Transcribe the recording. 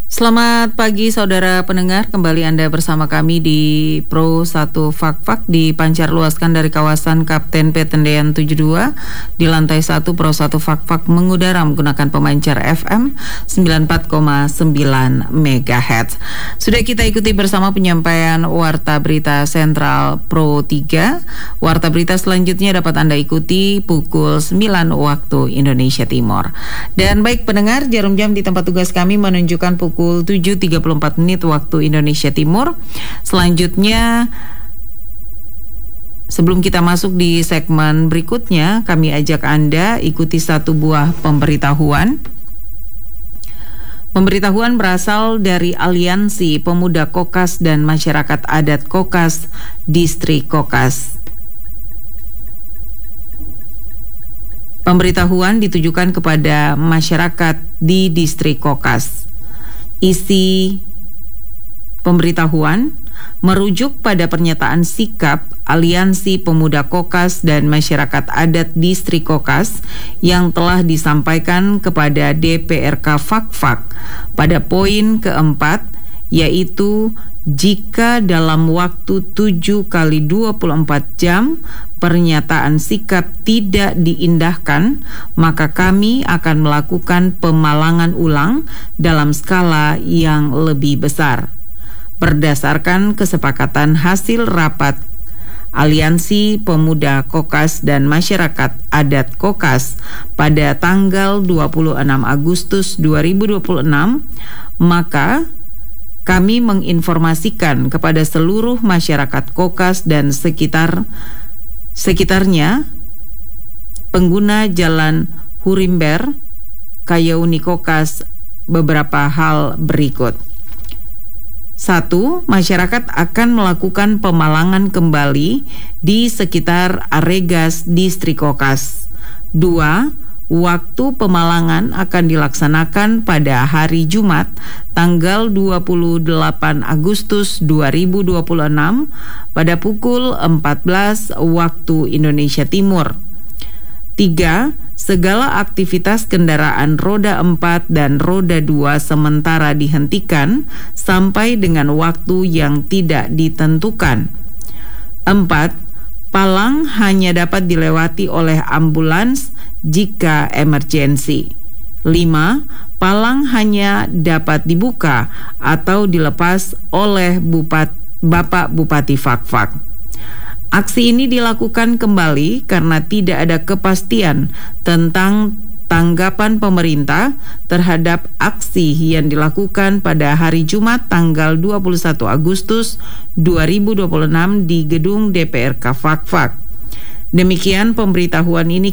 Selamat pagi saudara pendengar, kembali Anda bersama kami di Pro 1 Fak-Fak dipancar luaskan dari kawasan Kapten Petendean 72 di lantai 1 Pro 1 Fak-Fak mengudara menggunakan pemancar FM 94,9 MHz. Sudah kita ikuti bersama penyampaian Warta Berita Sentral Pro 3. Warta Berita selanjutnya dapat Anda ikuti pukul 9 waktu Indonesia Timur. Dan baik pendengar, jarum jam di tempat tugas kami menunjukkan pukul 7.34 menit waktu Indonesia Timur. Selanjutnya, sebelum kita masuk di segmen berikutnya, kami ajak Anda ikuti satu buah pemberitahuan. Pemberitahuan berasal dari Aliansi Pemuda Kokas dan Masyarakat Adat Kokas, Distrik Kokas. Pemberitahuan ditujukan kepada masyarakat di Distrik Kokas. Isi pemberitahuan merujuk pada pernyataan sikap Aliansi Pemuda Kokas dan Masyarakat Adat Distrik Kokas yang telah disampaikan kepada DPRK Fak-Fak pada poin keempat, yaitu jika dalam waktu 7 kali 24 jam pernyataan sikap tidak diindahkan, maka kami akan melakukan pemalangan ulang dalam skala yang lebih besar. Berdasarkan kesepakatan hasil rapat Aliansi Pemuda Kokas dan Masyarakat Adat Kokas pada tanggal 26 Agustus 2026, maka kami menginformasikan kepada seluruh masyarakat Kokas dan sekitarnya pengguna Jalan Hurimber, Kayauni Kokas beberapa hal berikut. 1. Masyarakat akan melakukan pemalangan kembali di sekitar Aregas Distrik Kokas. 2. Waktu pemalangan akan dilaksanakan pada hari Jumat tanggal 28 Agustus 2026 pada pukul 14 waktu Indonesia Timur. 3. Segala aktivitas kendaraan roda 4 dan roda 2 sementara dihentikan sampai dengan waktu yang tidak ditentukan. 4. Palang hanya dapat dilewati oleh ambulans jika emergensi. 5. Palang hanya dapat dibuka atau dilepas oleh Bapak Bupati Fak-Fak. Aksi ini dilakukan kembali karena tidak ada kepastian tentang tanggapan pemerintah terhadap aksi yang dilakukan pada hari Jumat tanggal 21 Agustus 2026 di gedung DPRK Fak-Fak. Demikian pemberitahuan ini